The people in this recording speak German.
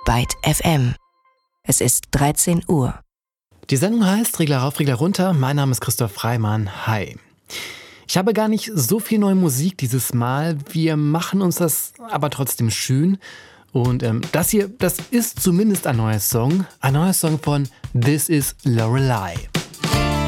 Byte FM. Es ist 13 Uhr. Die Sendung heißt Regler rauf, Regler runter. Mein Name ist Christoph Freimann. Hi. Ich habe gar nicht so viel neue Musik dieses Mal. Wir machen uns das aber trotzdem schön. Und das hier, das ist zumindest ein neuer Song. Ein neuer Song von This is Lorelei.